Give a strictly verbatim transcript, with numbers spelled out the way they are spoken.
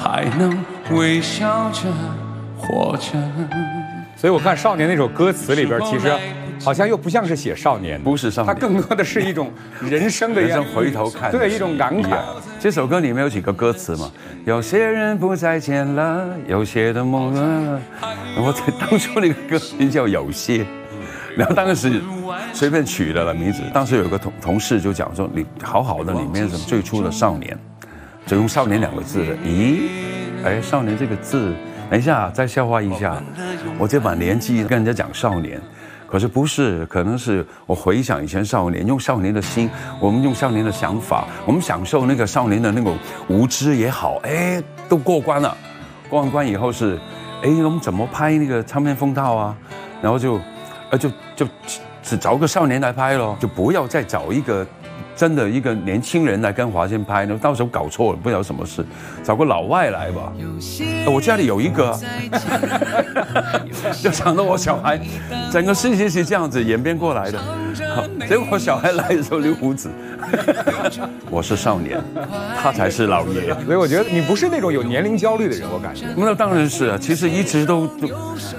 还能微笑着活着。 所以我看《少年》那首歌词里边，其实好像又不像是写少年， 不是少年， 它更多的是一种人生的人生回头看， 对，一种感慨。 这首歌里面有几个歌词嘛？有些人不再见了，有些的梦了。我在当初那个歌名叫《有些》，然后当时随便取的了名字。当时有个同同事就讲说：“你好好的里面什么最初的少年，就用少年两个字的。咦，哎，少年这个字。”等一下，再消化一下。我这把年纪跟人家讲少年，可是不是，可能是我回想以前少年，用少年的心，我们用少年的想法，我们享受那个少年的那种无知也好，哎，都过关了。过完关以后是，哎，我们怎么拍那个唱片封套啊？然后就，呃，就就只找个少年来拍咯，就不要再找一个。真的一个年轻人来跟华健拍呢，到时候搞错了，不知道什么事，找个老外来吧。我家里有一个，就想到我小孩，整个事情是这样子演变过来的。结果我小孩来的时候留胡子，我是少年，他才是老爷。 所以我觉得你不是那种有年龄焦虑的人，我感觉。 那当然是啊，其实一直都。